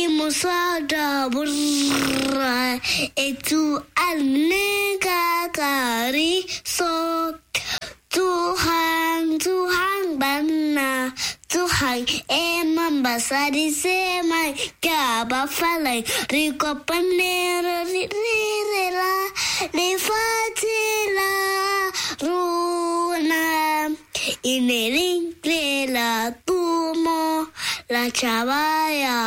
musada burra itu aneka kari so Tuhan bana Tuhan basari semai kaba falai riko panera rirela lefatila runa ineringlela tumo la chavaya